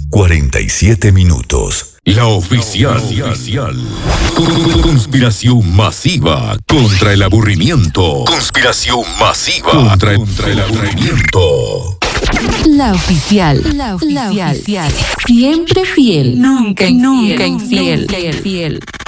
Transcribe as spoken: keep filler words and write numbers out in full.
cuarenta y siete minutos. La oficial. oficial. Conspiración masiva contra el aburrimiento. Conspiración masiva contra, contra el aburrimiento. La oficial. La oficial. La oficial. Siempre fiel. Nunca infiel. Nunca infiel. Nunca infiel.